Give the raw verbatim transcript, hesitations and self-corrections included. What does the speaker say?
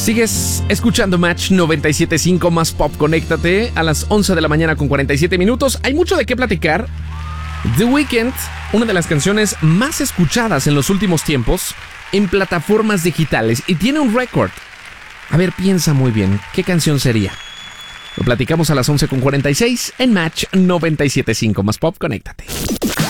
Sigues escuchando Match noventa y siete punto cinco más Pop. Conéctate a las once de la mañana con cuarenta y siete minutos. Hay mucho de qué platicar. The Weeknd, una de las canciones más escuchadas en los últimos tiempos en plataformas digitales, y tiene un récord. A ver, piensa muy bien, ¿qué canción sería? Lo platicamos a las once con cuarenta y seis en Match noventa y siete punto cinco más Pop. Conéctate.